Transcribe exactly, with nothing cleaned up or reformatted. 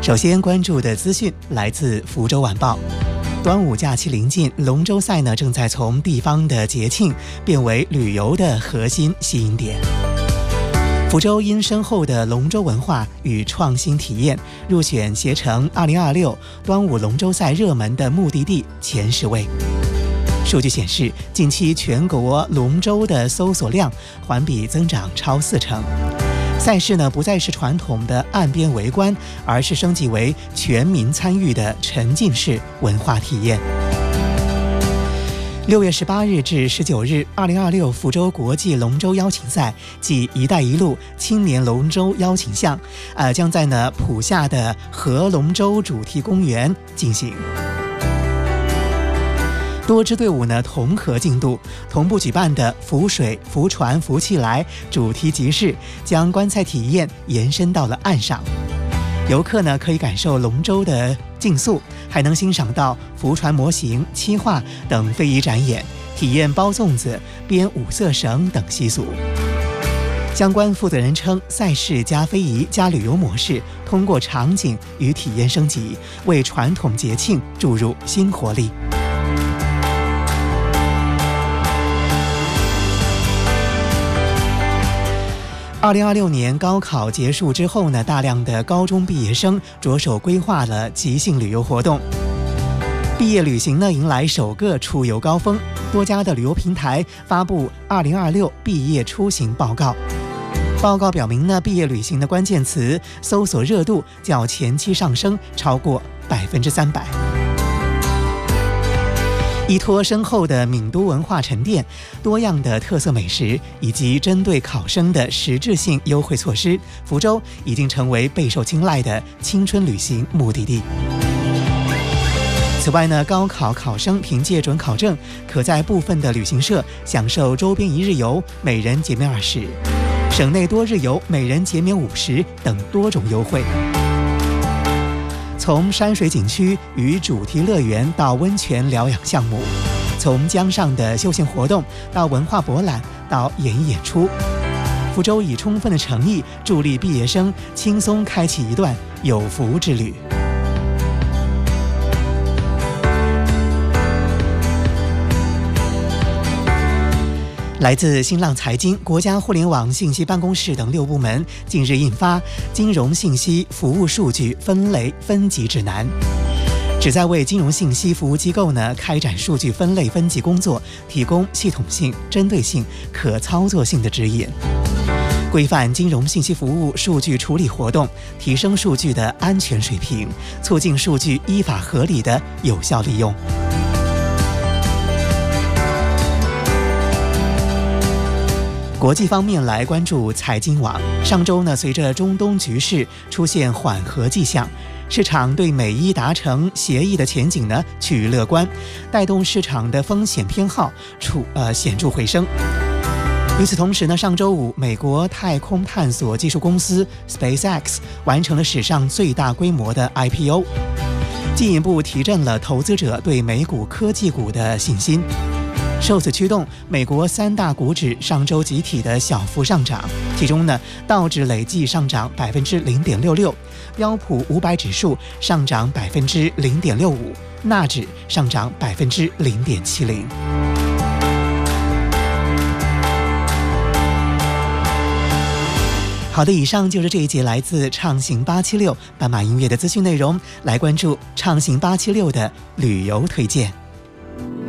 首先关注的资讯来自福州晚报。端午假期临近，龙舟赛呢正在从地方的节庆变为旅游的核心吸引点。福州因深厚的龙舟文化与创新体验，入选携程二零二六端午龙舟赛热门的目的地前十位。数据显示，近期全国龙舟的搜索量环比增长超四成。赛事呢不再是传统的岸边围观，而是升级为全民参与的沉浸式文化体验。六月十八日至十九日，二零二六福州国际龙舟邀请赛暨“一带一路”青年龙舟邀请项，呃，将在呢浦下的河龙舟主题公园进行。多支队伍呢同河竞渡，同步举办的浮水、浮船、浮起来主题集市，将观赛体验延伸到了岸上。游客呢可以感受龙舟的竞速，还能欣赏到浮船模型、漆画等非遗展演，体验包粽子、编五色绳等习俗。相关负责人称，赛事加非遗加旅游模式，通过场景与体验升级，为传统节庆注入新活力。二零二六年高考结束之后呢，大量的高中毕业生着手规划了即兴旅游活动。毕业旅行呢迎来首个出游高峰，多家的旅游平台发布二零二六毕业出行报告。报告表明呢，毕业旅行的关键词搜索热度较前期上升超过百分之三百。依托深厚的闽都文化沉淀、多样的特色美食以及针对考生的实质性优惠措施，福州已经成为备受青睐的青春旅行目的地。此外呢，高考考生凭借准考证，可在部分的旅行社享受周边一日游每人减免二十，省内多日游每人减免五十等多种优惠。从山水景区与主题乐园到温泉疗养项目，从江上的休闲活动到文化博览到演艺演出，福州以充分的诚意助力毕业生轻松开启一段有福之旅。来自新浪财经、国家互联网信息办公室等六部门近日印发《金融信息服务数据分类分级指南》，旨在为金融信息服务机构呢开展数据分类分级工作提供系统性、针对性、可操作性的指引，规范金融信息服务数据处理活动，提升数据的安全水平，促进数据依法合理的有效利用。国际方面来关注财经网。上周呢，随着中东局势出现缓和迹象，市场对美伊达成协议的前景呢趋于乐观，带动市场的风险偏好处呃显著回升。与此同时呢，上周五，美国太空探索技术公司 SpaceX 完成了史上最大规模的 I P O， 进一步提振了投资者对美股科技股的信心。受此驱动，美国三大股指上周集体的小幅上涨，其中呢，道指累计上涨百分之零点六六，标普五百指数上涨百分之零点六五，纳指上涨百分之零点七零。好的，以上就是这一节来自畅行八七六斑马音乐的资讯内容，来关注畅行八七六的旅游推荐。